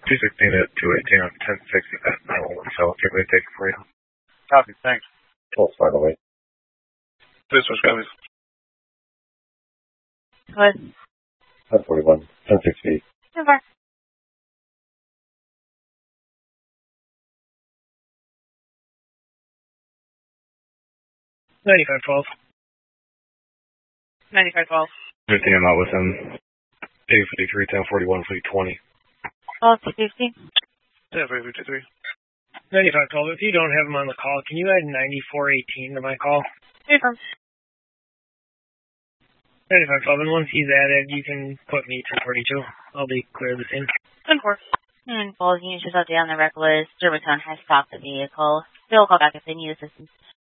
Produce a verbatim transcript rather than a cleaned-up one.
two sixteen at two eighteen on ten sixty at nine one, so I'll take it for you. Copy, thanks. Pulse, by the way. This was copies. What? ten forty-one, ten sixty. Over. ninety-five twelve. ninety-five twelve. fifty, I'm out with him. eight fifty-three, ten forty-one, fleet twenty. twelve to fifty. ten fifty-three. ninety-five twelve. If you don't have him on the call, can you add ninety-four eighteen to my call? Confirm. ninety-five twelve, and once he's added, you can put me ten forty-two. I'll be clear the same. ten four. And full units just update on the rec list. Germantown has stopped the vehicle. They'll call back if they need assistance.